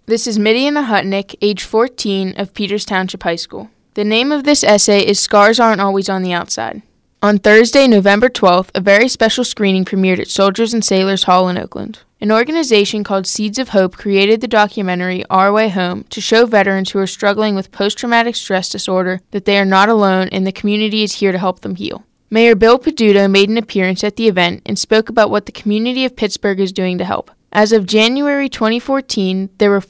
This is Midian Hutnick, age 14, of Peters Township High School. The name of this essay is Scars Aren't Always on the Outside. On Thursday, November 12th, a very special screening premiered at Soldiers and Sailors Hall in Oakland. An organization called Seeds of Hope created the documentary Our Way Home to show veterans who are struggling with post-traumatic stress disorder that they are not alone and the community is here to help them heal. Mayor Bill Peduto made an appearance at the event and spoke about what the community of Pittsburgh is doing to help. As of January 2014, there were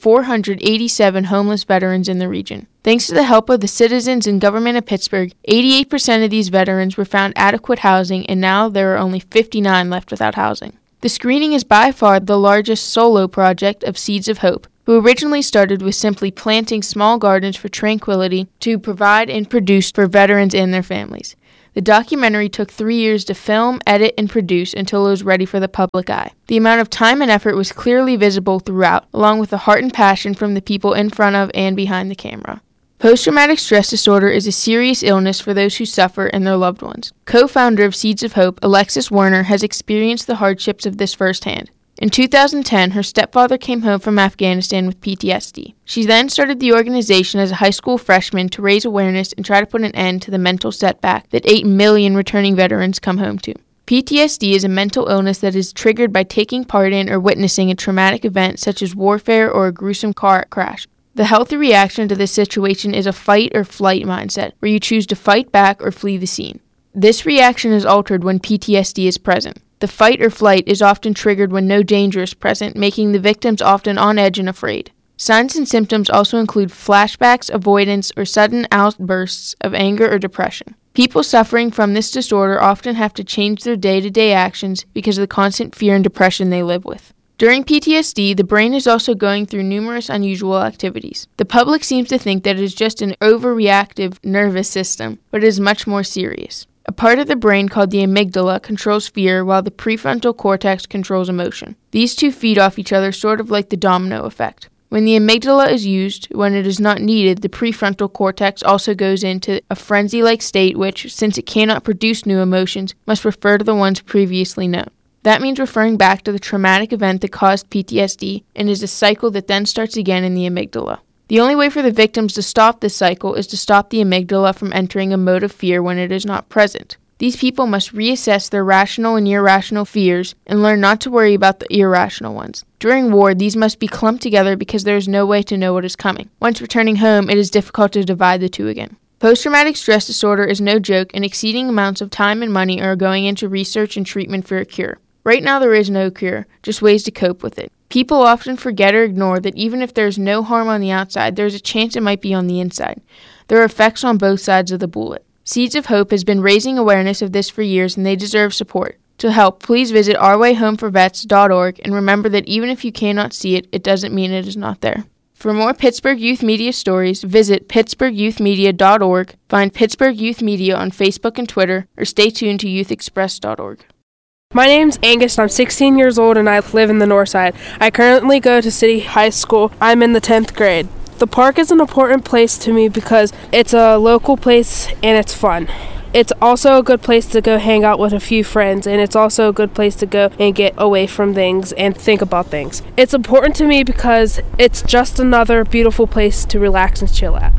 487 homeless veterans in the region. Thanks to the help of the citizens and government of Pittsburgh, 88% of these veterans were found adequate housing, and now there are only 59 left without housing. The screening is by far the largest solo project of Seeds of Hope, who originally started with simply planting small gardens for tranquility to provide and produce for veterans and their families. The documentary took 3 years to film, edit, and produce until it was ready for the public eye. The amount of time and effort was clearly visible throughout, along with the heart and passion from the people in front of and behind the camera. Post-traumatic stress disorder is a serious illness for those who suffer and their loved ones. Co-founder of Seeds of Hope, Alexis Werner, has experienced the hardships of this firsthand. In 2010, her stepfather came home from Afghanistan with PTSD. She then started the organization as a high school freshman to raise awareness and try to put an end to the mental setback that 8 million returning veterans come home to. PTSD is a mental illness that is triggered by taking part in or witnessing a traumatic event such as warfare or a gruesome car crash. The healthy reaction to this situation is a fight or flight mindset, where you choose to fight back or flee the scene. This reaction is altered when PTSD is present. The fight or flight is often triggered when no danger is present, making the victims often on edge and afraid. Signs and symptoms also include flashbacks, avoidance, or sudden outbursts of anger or depression. People suffering from this disorder often have to change their day-to-day actions because of the constant fear and depression they live with. During PTSD, the brain is also going through numerous unusual activities. The public seems to think that it is just an overreactive nervous system, but it is much more serious. A part of the brain called the amygdala controls fear, while the prefrontal cortex controls emotion. These two feed off each other, sort of like the domino effect. When the amygdala is used, when it is not needed, the prefrontal cortex also goes into a frenzy-like state which, since it cannot produce new emotions, must refer to the ones previously known. That means referring back to the traumatic event that caused PTSD, and is a cycle that then starts again in the amygdala. The only way for the victims to stop this cycle is to stop the amygdala from entering a mode of fear when it is not present. These people must reassess their rational and irrational fears and learn not to worry about the irrational ones. During war, these must be clumped together because there is no way to know what is coming. Once returning home, it is difficult to divide the two again. Post-traumatic stress disorder is no joke, and exceeding amounts of time and money are going into research and treatment for a cure. Right now there is no cure, just ways to cope with it. People often forget or ignore that even if there is no harm on the outside, there is a chance it might be on the inside. There are effects on both sides of the bullet. Seeds of Hope has been raising awareness of this for years, and they deserve support. To help, please visit ourwayhomeforvets.org, and remember that even if you cannot see it, it doesn't mean it is not there. For more Pittsburgh Youth Media stories, visit pittsburghyouthmedia.org, find Pittsburgh Youth Media on Facebook and Twitter, or stay tuned to youthexpress.org. My name's Angus, I'm 16 years old and I live in the north side. I currently go to City High School. I'm in the 10th grade. The park is an important place to me because it's a local place and it's fun. It's also a good place to go hang out with a few friends, and it's also a good place to go and get away from things and think about things. It's important to me because it's just another beautiful place to relax and chill at.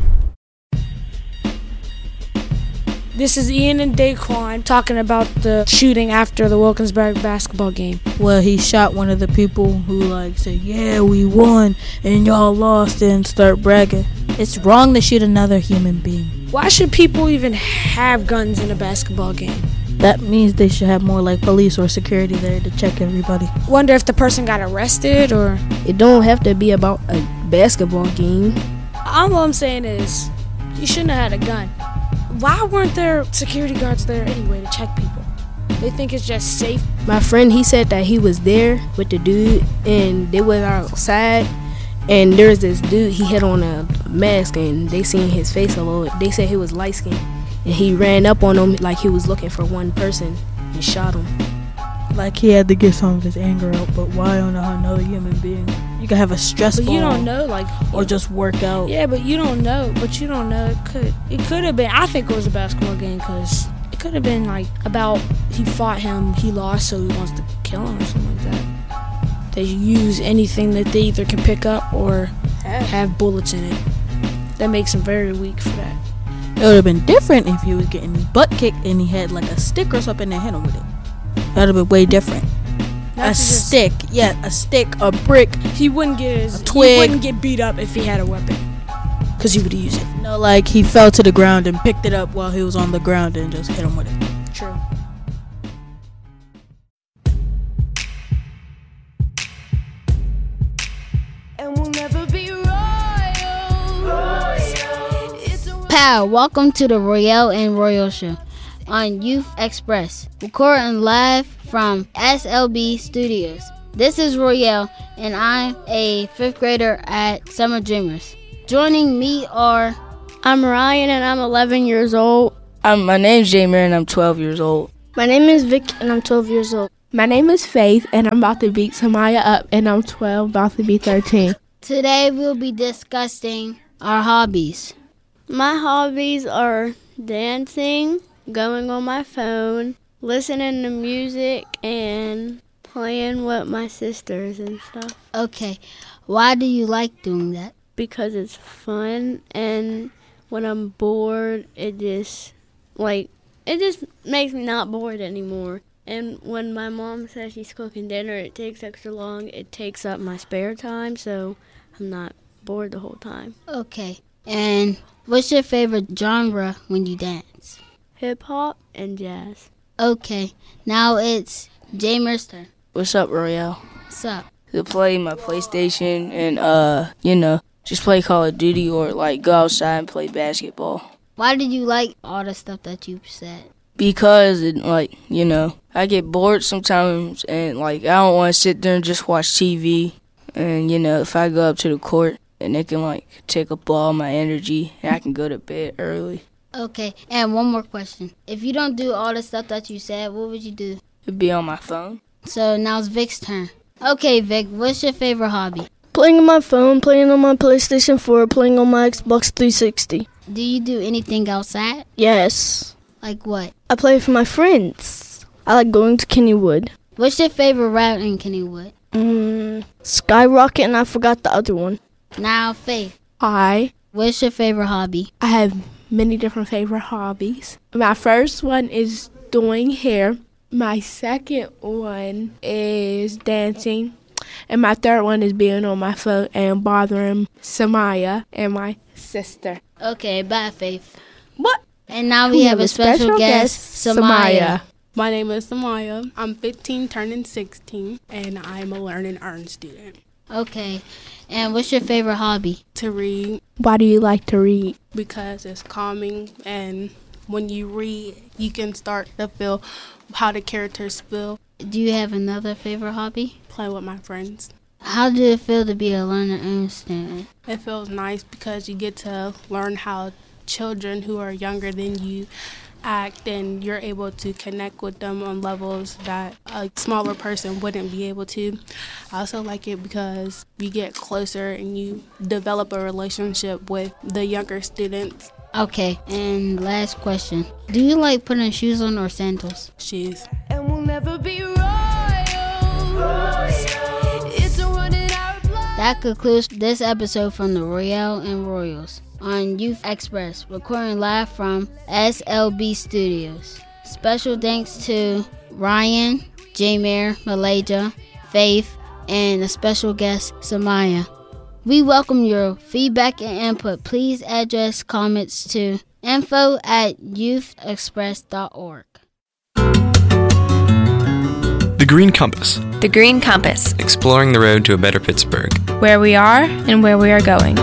This is Ian and Daquan talking about the shooting after the Wilkinsburg basketball game. Well, he shot one of the people who said, yeah, we won and y'all lost, and start bragging. It's wrong to shoot another human being. Why should people even have guns in a basketball game? That means they should have more police or security there to check everybody. Wonder if the person got arrested or... It don't have to be about a basketball game. All I'm saying is, you shouldn't have had a gun. Why weren't there security guards there anyway to check people? They think it's just safe. My friend, he said that he was there with the dude and they went outside, and there's this dude, he had on a mask and they seen his face a little. They said he was light skinned, and he ran up on him like he was looking for one person and shot him. Like he had to get some of his anger out, but why on another human being? You can have a stress ball. You don't know, or just work out. Yeah, but you don't know. It could have been. I think it was a basketball game because it could have been about he fought him, he lost, so he wants to kill him or something like that. They use anything that they either can pick up or have bullets in it. That makes him very weak for that. It would have been different if he was getting his butt kicked and he had like a stick or something to hit him with it. That would have been way different. A stick, a brick. He wouldn't get a twig. He wouldn't get beat up if he had a weapon, because he would use it. No, like he fell to the ground and picked it up while he was on the ground and just hit him with it. True. Pow! Welcome to the Royale and Royal Show on Youth Express, recording live from SLB Studios. This is Royale, and I'm a 5th grader at Summer Dreamers. Joining me are... I'm Ryan, and I'm 11 years old. My name's Jamer, and I'm 12 years old. My name is Vic, and I'm 12 years old. My name is Faith, and I'm about to beat Samaya up, and I'm 12, about to be 13. Today we'll be discussing our hobbies. My hobbies are dancing, going on my phone, listening to music, and playing with my sisters and stuff. Okay, why do you like doing that? Because it's fun, and when I'm bored, it just makes me not bored anymore. And when my mom says she's cooking dinner, it takes extra long. It takes up my spare time, so I'm not bored the whole time. Okay, and what's your favorite genre when you dance? Hip-hop and jazz. Okay, now it's Jamer's turn. What's up, Royale? What's up? To play my PlayStation and, just play Call of Duty or, go outside and play basketball. Why did you like all the stuff that you said? Because, I get bored sometimes and, I don't want to sit there and just watch TV. And, if I go up to the court and it can, take up all my energy, and I can go to bed early. Okay, and one more question. If you don't do all the stuff that you said, what would you do? It'd be on my phone. So now it's Vic's turn. Okay, Vic, what's your favorite hobby? Playing on my phone, playing on my PlayStation 4, playing on my Xbox 360. Do you do anything outside? Yes. Like what? I play with my friends. I like going to Kennywood. What's your favorite route in Kennywood? Skyrocket, and I forgot the other one. Now, Faith. Hi. What's your favorite hobby? I have many different favorite hobbies. My first one is doing hair. My second one is dancing. And my third one is being on my phone and bothering Samaya and my sister. Okay, bye, Faith. What? And now we have a special guest, Samaya. My name is Samaya. I'm 15, turning 16, and I'm a Learn and Earn student. Okay, and what's your favorite hobby? To read. Why do you like to read? Because it's calming, and when you read, you can start to feel how the characters feel. Do you have another favorite hobby? Play with my friends. How did it feel to be a Learn and Earn student? It feels nice because you get to learn how children who are younger than you act, and you're able to connect with them on levels that a smaller person wouldn't be able to. I also like it because you get closer and you develop a relationship with the younger students. Okay, and last question. Do you like putting shoes on or sandals? Shoes. And we'll never be royal. It's a running our blood. That concludes this episode from the Royale and Royals on Youth Express, recording live from SLB Studios. Special thanks to Ryan, Jamer, Malaysia, Faith, and a special guest, Samaya. We welcome your feedback and input. Please address comments to info@youthexpress.org. The Green Compass. The Green Compass. Exploring the road to a better Pittsburgh. Where we are and where we are going.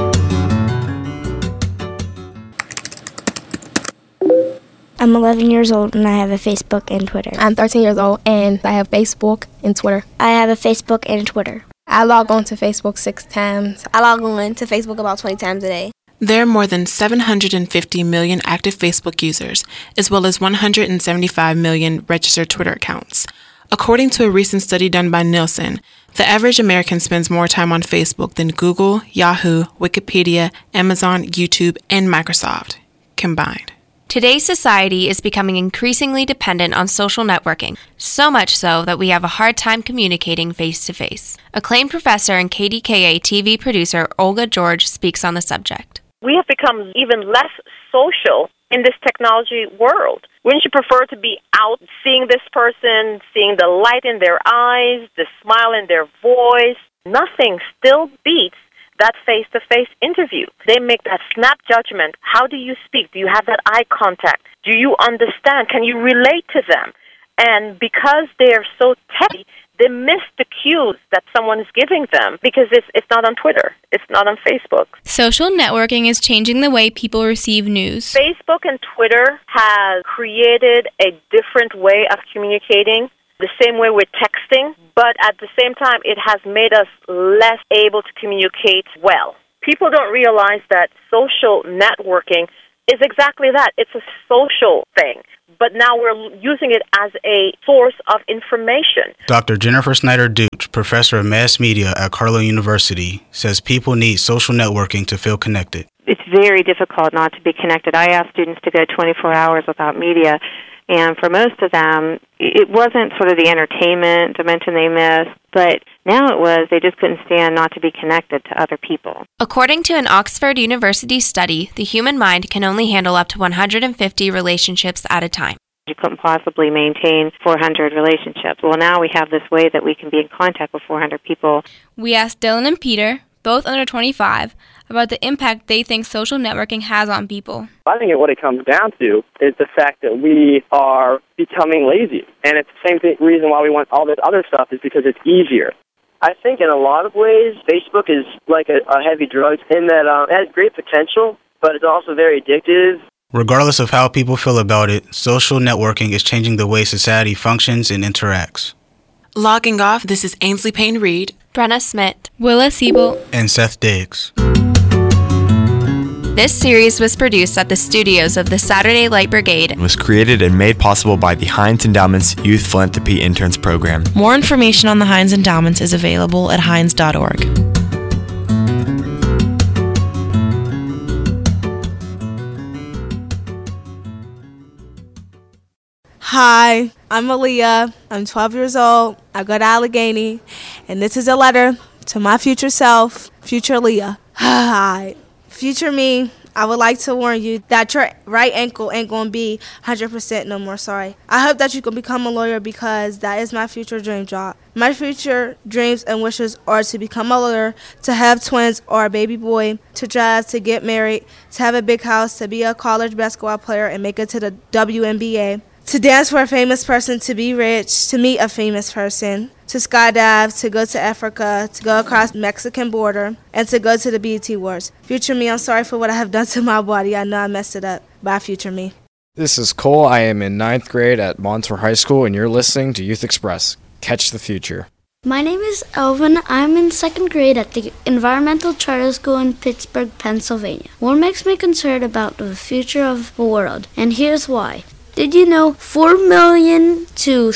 I'm 11 years old and I have a Facebook and Twitter. I'm 13 years old and I have Facebook and Twitter. I have a Facebook and Twitter. I log on to Facebook 6 times. I log on to Facebook about 20 times a day. There are more than 750 million active Facebook users, as well as 175 million registered Twitter accounts. According to a recent study done by Nielsen, the average American spends more time on Facebook than Google, Yahoo, Wikipedia, Amazon, YouTube, and Microsoft combined. Today's society is becoming increasingly dependent on social networking, so much so that we have a hard time communicating face-to-face. Acclaimed professor and KDKA TV producer Olga George speaks on the subject. We have become even less social in this technology world. Wouldn't you prefer to be out seeing this person, seeing the light in their eyes, the smile in their voice? Nothing still beats that face-to-face interview. They make that snap judgment. How do you speak? Do you have that eye contact? Do you understand? Can you relate to them? And because they're so techy, they miss the cues that someone is giving them because it's not on Twitter. It's not on Facebook. Social networking is changing the way people receive news. Facebook and Twitter have created a different way of communicating, the same way we're texting, but at the same time, it has made us less able to communicate well. People don't realize that social networking is exactly that. It's a social thing. But now we're using it as a source of information. Dr. Jennifer Snyder-Deutsch, professor of mass media at Carlow University, says people need social networking to feel connected. It's very difficult not to be connected. I ask students to go 24 hours without media, and for most of them, it wasn't sort of the entertainment dimension they missed, but now it was they just couldn't stand not to be connected to other people. According to an Oxford University study, the human mind can only handle up to 150 relationships at a time. You couldn't possibly maintain 400 relationships. Well, now we have this way that we can be in contact with 400 people. We asked Dylan and Peter, both under 25, about the impact they think social networking has on people. I think what it comes down to is the fact that we are becoming lazy. And it's the same reason why we want all this other stuff is because it's easier. I think in a lot of ways, Facebook is like a heavy drug in that it has great potential, but it's also very addictive. Regardless of how people feel about it, social networking is changing the way society functions and interacts. Logging off, this is Ainsley Payne-Reed, Brenna Smith, Willa Siebel, and Seth Diggs. This series was produced at the studios of the Saturday Light Brigade and was created and made possible by the Heinz Endowment's Youth Philanthropy Interns Program. More information on the Heinz Endowments is available at heinz.org. Hi, I'm Aaliyah. I'm 12 years old. I go to Allegheny, and this is a letter to my future self, future Aaliyah. Hi. Future me, I would like to warn you that your right ankle ain't going to be 100% no more, sorry. I hope that you can become a lawyer because that is my future dream job. My future dreams and wishes are to become a lawyer, to have twins or a baby boy, to drive, to get married, to have a big house, to be a college basketball player and make it to the WNBA, to dance for a famous person, to be rich, to meet a famous person, to skydive, to go to Africa, to go across the Mexican border, and to go to the BET Awards. Future me, I'm sorry for what I have done to my body. I know I messed it up. Bye, future me. This is Cole. I am in 9th grade at Montour High School, and you're listening to Youth Express. Catch the future. My name is Elvin. I'm in 2nd grade at the Environmental Charter School in Pittsburgh, Pennsylvania. What makes me concerned about the future of the world, and here's why. Did you know 4 million to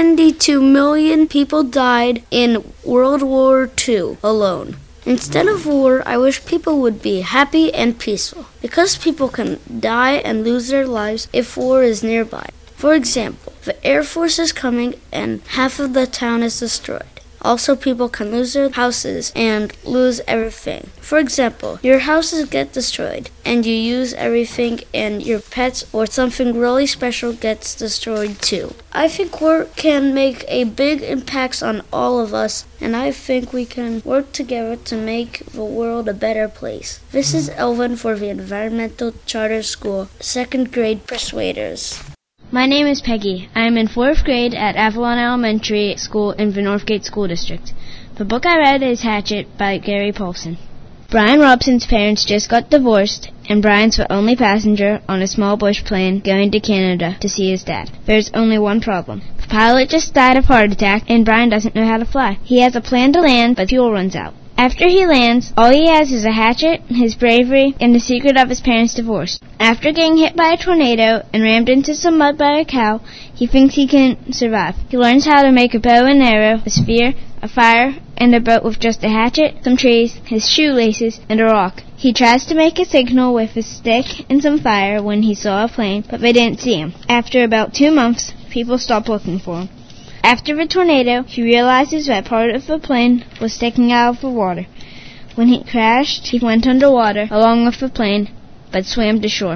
72 million people died in World War II alone? Instead of war, I wish people would be happy and peaceful, because people can die and lose their lives if war is nearby. For example, the Air Force is coming and half of the town is destroyed. Also, people can lose their houses and lose everything. For example, your houses get destroyed and you use everything and your pets or something really special gets destroyed too. I think war can make a big impact on all of us, and I think we can work together to make the world a better place. This is Elvin for the Environmental Charter School, 2nd grade Persuaders. My name is Peggy. I am in 4th grade at Avalon Elementary School in the Northgate School District. The book I read is Hatchet by Gary Paulson. Brian Robson's parents just got divorced, and Brian's the only passenger on a small bush plane going to Canada to see his dad. There's only one problem. The pilot just died of heart attack, and Brian doesn't know how to fly. He has a plan to land, but fuel runs out. After he lands, all he has is a hatchet, his bravery, and the secret of his parents' divorce. After getting hit by a tornado and rammed into some mud by a cow, he thinks he can survive. He learns how to make a bow and arrow, a spear, a fire, and a boat with just a hatchet, some trees, his shoelaces, and a rock. He tries to make a signal with his stick and some fire when he saw a plane, but they didn't see him. After about 2 months, people stopped looking for him. After the tornado, he realizes that part of the plane was sticking out of the water. When he crashed, he went underwater along with the plane, but swam to shore.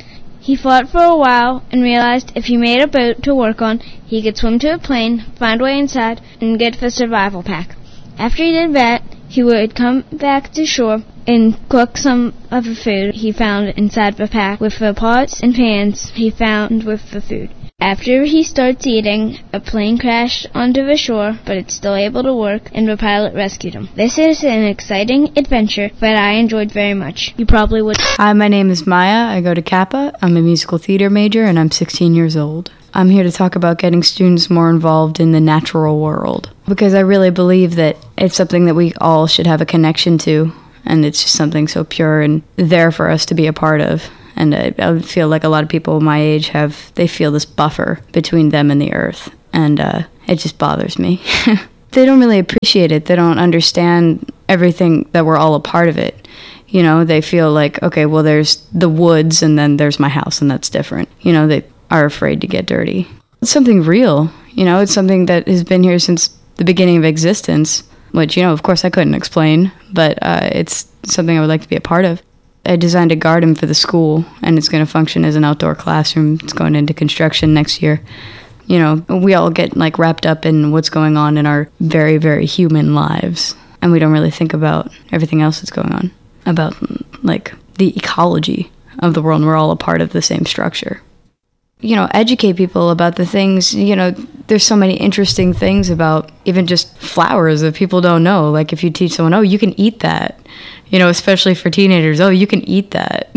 He thought for a while and realized if he made a boat to work on, he could swim to the plane, find a way inside, and get the survival pack. After he did that, he would come back to shore and cook some of the food he found inside the pack with the pots and pans he found with the food. After he starts eating, a plane crashed onto the shore, but it's still able to work, and the pilot rescued him. This is an exciting adventure that I enjoyed very much. You probably would. Hi, my name is Maya. I go to Kappa. I'm a musical theater major, and I'm 16 years old. I'm here to talk about getting students more involved in the natural world, because I really believe that it's something that we all should have a connection to, and it's just something so pure and there for us to be a part of. And I feel like a lot of people my age they feel this buffer between them and the earth. And it just bothers me. They don't really appreciate it. They don't understand everything that we're all a part of it. You know, they feel like, okay, well, there's the woods and then there's my house and that's different. You know, they are afraid to get dirty. It's something real. You know, it's something that has been here since the beginning of existence, which, you know, of course I couldn't explain, but it's something I would like to be a part of. I designed a garden for the school, and it's going to function as an outdoor classroom. It's going into construction next year. You know, we all get, like, wrapped up in what's going on in our very, very human lives, and we don't really think about everything else that's going on, about, like, the ecology of the world, and we're all a part of the same structure. You know, educate people about the things, you know, there's so many interesting things about even just flowers that people don't know. Like, if you teach someone, oh, you can eat that. You know, especially for teenagers, oh, you can eat that.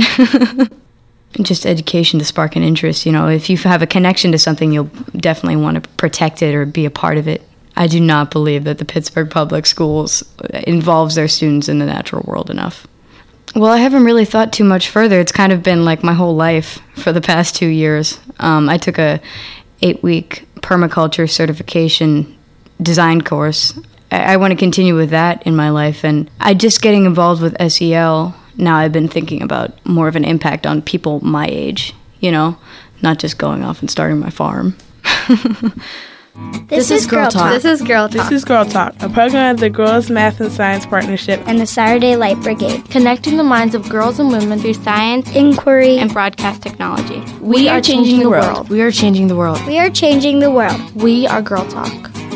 Just education to spark an interest. You know, if you have a connection to something, you'll definitely want to protect it or be a part of it. I do not believe that the Pittsburgh Public Schools involves their students in the natural world enough. Well, I haven't really thought too much further. It's kind of been like my whole life for the past 2 years. I took a 8-week permaculture certification design course. I want to continue with that in my life, and just getting involved with SEL, now I've been thinking about more of an impact on people my age, you know, not just going off and starting my farm. This is Girl Talk. This is Girl Talk. This is Girl Talk, a program of the Girls Math and Science Partnership and the Saturday Light Brigade, connecting the minds of girls and women through science, inquiry, and broadcast technology. We are changing the world. We are changing the world. We are changing the world. We are Girl Talk.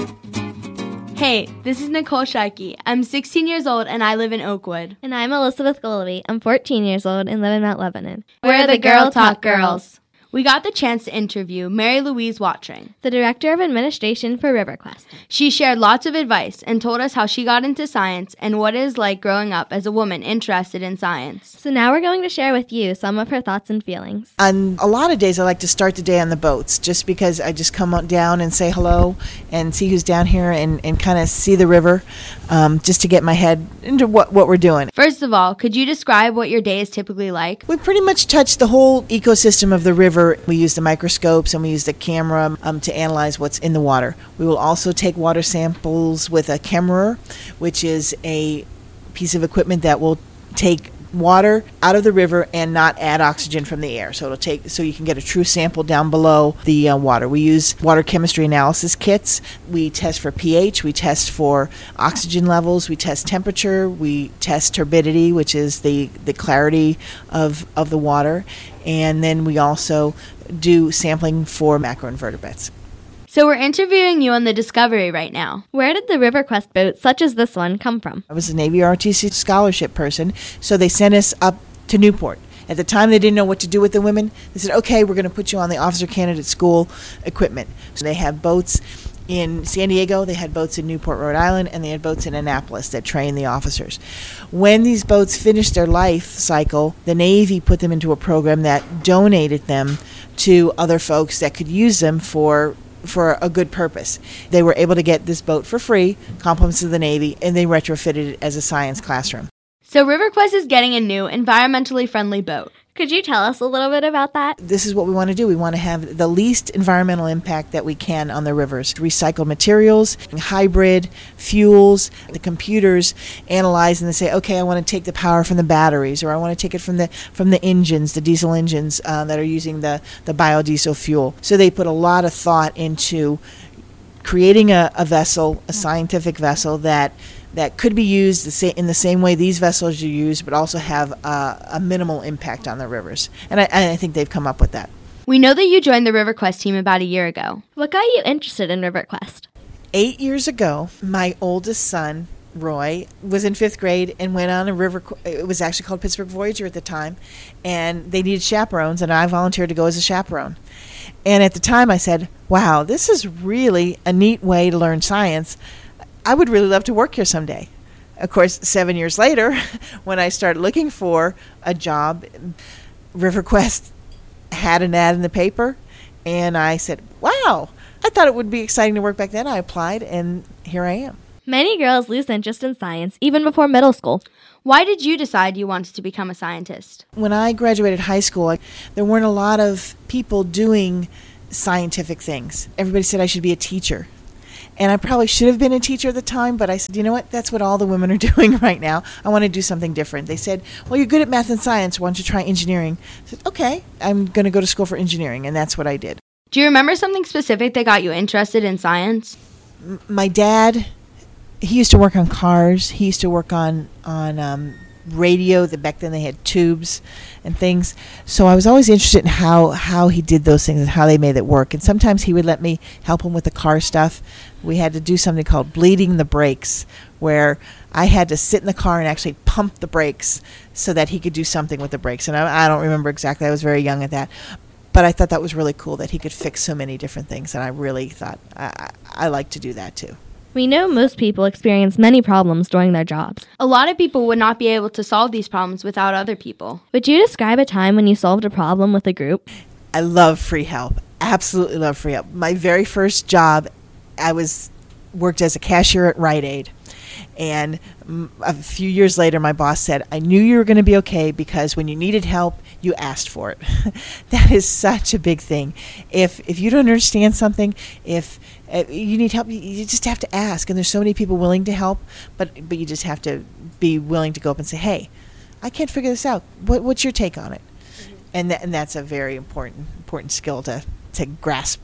Hey, this is Nicole Sharkey. I'm 16 years old and I live in Oakwood. And I'm Elizabeth Goldie. I'm 14 years old and live in Mount Lebanon. We're the Girl Talk Girls. We got the chance to interview Mary Louise Watring, the Director of Administration for RiverQuest. She shared lots of advice and told us how she got into science and what it is like growing up as a woman interested in science. So now we're going to share with you some of her thoughts and feelings. On a lot of days, I like to start the day on the boats, just because I just come on down and say hello and see who's down here and kind of see the river, just to get my head into what we're doing. First of all, could you describe what your day is typically like? We pretty much touch the whole ecosystem of the river. We use the microscopes and we use the camera to analyze what's in the water. We will also take water samples with a Chemerer, which is a piece of equipment that will take water out of the river and not add oxygen from the air. So you can get a true sample down below the water. We use water chemistry analysis kits. We test for pH. We test for oxygen levels. We test temperature. We test turbidity, which is the clarity of the water. And then we also do sampling for macroinvertebrates. So we're interviewing you on the Discovery right now. Where did the RiverQuest boat, such as this one, come from? I was a Navy ROTC scholarship person, so they sent us up to Newport. At the time, they didn't know what to do with the women. They said, okay, we're going to put you on the officer candidate school equipment. So they have boats in San Diego, they had boats in Newport, Rhode Island, and they had boats in Annapolis that trained the officers. When these boats finished their life cycle, the Navy put them into a program that donated them to other folks that could use them for a good purpose. They were able to get this boat for free, compliments of the Navy, and they retrofitted it as a science classroom. So RiverQuest is getting a new environmentally friendly boat. Could you tell us a little bit about that? This is what we want to do. We want to have the least environmental impact that we can on the rivers. Recycled materials, hybrid fuels. The computers analyze and they say, okay, I want to take the power from the batteries, or I want to take it from the engines, the diesel engines that are using the biodiesel fuel. So they put a lot of thought into creating a vessel, a scientific vessel that could be used in the same way these vessels are used, but also have a minimal impact on the rivers. And I think they've come up with that. We know that you joined the RiverQuest team about a year ago. What got you interested in RiverQuest? 8 years ago, my oldest son, Roy, was in 5th grade and went on a river. It was actually called Pittsburgh Voyager at the time, and they needed chaperones, and I volunteered to go as a chaperone. And at the time I said, wow, this is really a neat way to learn science. I would really love to work here someday. Of course, 7 years later, when I started looking for a job, RiverQuest had an ad in the paper, and I said, wow, I thought it would be exciting to work back then. I applied, and here I am. Many girls lose interest in science even before middle school. Why did you decide you wanted to become a scientist? When I graduated high school, there weren't a lot of people doing scientific things. Everybody said I should be a teacher. And I probably should have been a teacher at the time, but I said, you know what, that's what all the women are doing right now. I want to do something different. They said, well, you're good at math and science. Why don't you try engineering? I said, okay, I'm going to go to school for engineering, and that's what I did. Do you remember something specific that got you interested in science? My dad, he used to work on cars. He used to work on radio. Back then they had tubes and things. So I was always interested in how he did those things and how they made it work. And sometimes he would let me help him with the car stuff. We had to do something called bleeding the brakes, where I had to sit in the car and actually pump the brakes so that he could do something with the brakes. And I don't remember exactly. I was very young at that. But I thought that was really cool that he could fix so many different things. And I really thought I like to do that too. We know most people experience many problems during their jobs. A lot of people would not be able to solve these problems without other people. Would you describe a time when you solved a problem with a group? I love free help. Absolutely love free help. My very first job, I worked as a cashier at Rite Aid. And a few years later, my boss said, I knew you were going to be okay because when you needed help, you asked for it. That is such a big thing. If you don't understand something, if you need help, you just have to ask. And there's so many people willing to help, but you just have to be willing to go up and say, hey, I can't figure this out. What's your take on it? Mm-hmm. And that's a very important skill to grasp.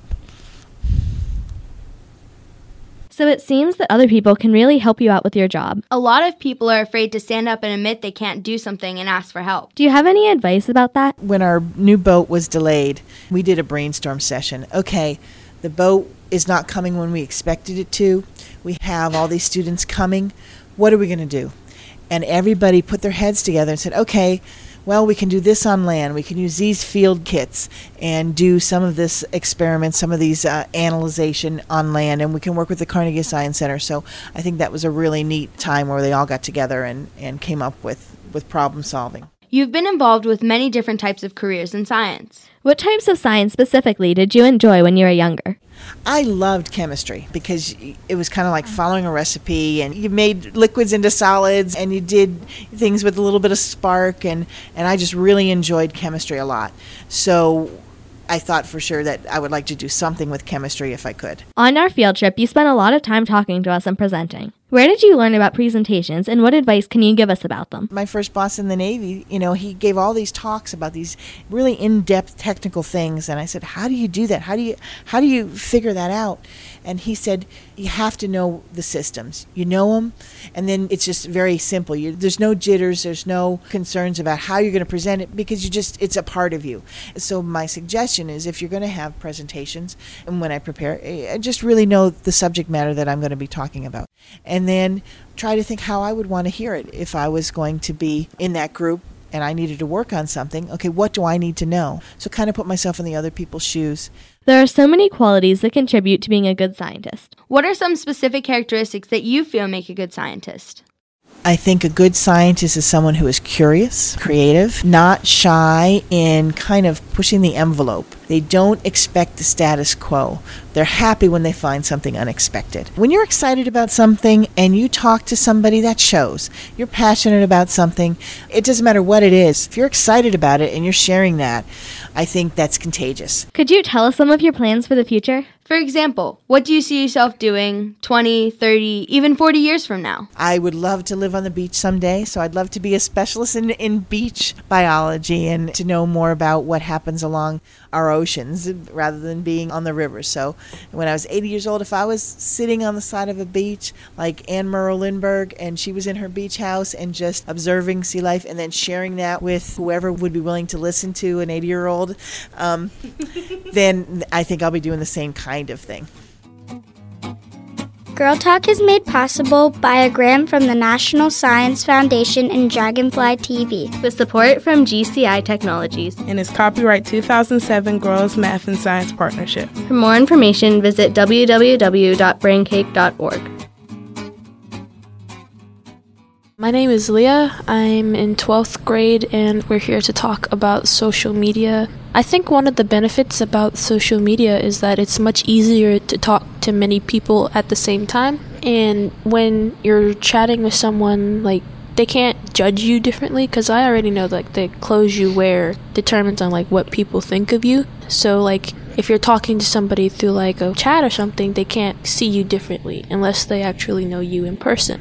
So it seems that other people can really help you out with your job. A lot of people are afraid to stand up and admit they can't do something and ask for help. Do you have any advice about that? When our new boat was delayed, we did a brainstorm session. Okay, the boat is not coming when we expected it to. We have all these students coming. What are we going to do? And everybody put their heads together and said, okay, well, we can do this on land. We can use these field kits and do some of this experiment, some of these analyzation on land, and we can work with the Carnegie Science Center. So I think that was a really neat time where they all got together and came up with problem solving. You've been involved with many different types of careers in science. What types of science specifically did you enjoy when you were younger? I loved chemistry because it was kind of like following a recipe, and you made liquids into solids, and you did things with a little bit of spark, and I just really enjoyed chemistry a lot. So I thought for sure that I would like to do something with chemistry if I could. On our field trip, you spent a lot of time talking to us and presenting. Where did you learn about presentations, and what advice can you give us about them? My first boss in the Navy, he gave all these talks about these really in-depth technical things, and I said, how do you do that? How do you figure that out? And he said, you have to know the systems. You know them, and then it's just very simple. There's no jitters, there's no concerns about how you're going to present it because it's a part of you. So my suggestion is if you're going to have presentations, and when I prepare, I just really know the subject matter that I'm going to be talking about. And then try to think how I would want to hear it if I was going to be in that group and I needed to work on something. Okay, what do I need to know? So kind of put myself in the other people's shoes. There are so many qualities that contribute to being a good scientist. What are some specific characteristics that you feel make a good scientist? I think a good scientist is someone who is curious, creative, not shy in kind of pushing the envelope. They don't expect the status quo. They're happy when they find something unexpected. When you're excited about something and you talk to somebody, that shows. You're passionate about something. It doesn't matter what it is. If you're excited about it and you're sharing that, I think that's contagious. Could you tell us some of your plans for the future? For example, what do you see yourself doing 20, 30, even 40 years from now? I would love to live on the beach someday, so I'd love to be a specialist in beach biology and to know more about what happens along our oceans rather than being on the river. So when I was 80 years old, if I was sitting on the side of a beach like Anne Murrow Lindbergh and she was in her beach house and just observing sea life and then sharing that with whoever would be willing to listen to an 80-year-old, then I think I'll be doing the same kind of thing. Girl Talk is made possible by a grant from the National Science Foundation and Dragonfly TV, with support from GCI Technologies, and is copyright 2007 Girls Math and Science Partnership. For more information, visit www.braincake.org. My name is Leah. I'm in 12th grade and we're here to talk about social media. I think one of the benefits about social media is that it's much easier to talk to many people at the same time. And when you're chatting with someone, like, they can't judge you differently because I already know like the clothes you wear determines on like what people think of you. So like if you're talking to somebody through like a chat or something, they can't see you differently unless they actually know you in person.